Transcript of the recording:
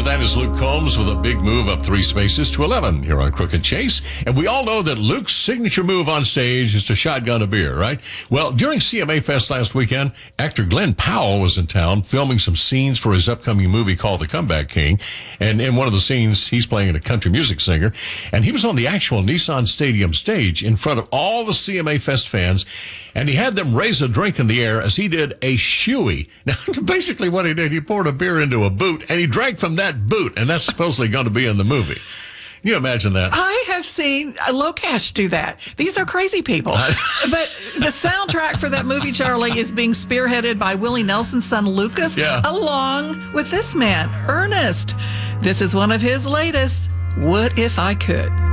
Smooth. That is Luke Combs with a big move up 3 spaces to 11 here on Crooked Chase. And we all know that Luke's signature move on stage is to shotgun a beer, right? Well, during CMA Fest last weekend, actor Glenn Powell was in town filming some scenes for his upcoming movie called The Comeback King. And in one of the scenes, he's playing a country music singer. And he was on the actual Nissan Stadium stage in front of all the CMA Fest fans. And he had them raise a drink in the air as he did a shoey. Now, basically what he did, he poured a beer into a boot, and he drank from that boot, and that's supposedly going to be in the movie. Can you imagine that? I have seen Locash do that. These are crazy people. But the soundtrack for that movie, Charlie, is being spearheaded by Willie Nelson's son, Lucas, along with this man, Ernest. This is one of his latest, What If I Could?